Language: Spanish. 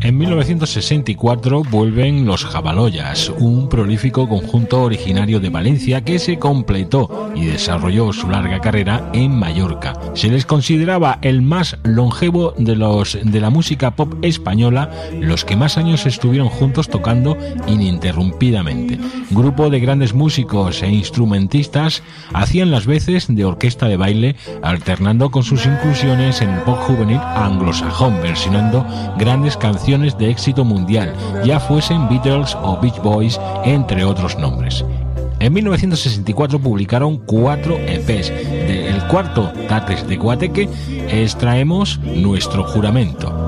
En 1964 vuelven los Jabaloyas, un prolífico conjunto originario de Valencia que se completó y desarrolló su larga carrera en Mallorca. Se les consideraba el más longevo de la música pop española, los que más años estuvieron juntos tocando ininterrumpidamente. Grupo de grandes músicos e instrumentistas, hacían las veces de orquesta de baile, alternando con sus incursiones en el pop juvenil anglosajón, versionando grandes canciones de éxito mundial, ya fuesen Beatles o Beach Boys, entre otros nombres. En 1964 publicaron 4 EPs. Del cuarto, Tates de Guateque, extraemos Nuestro Juramento.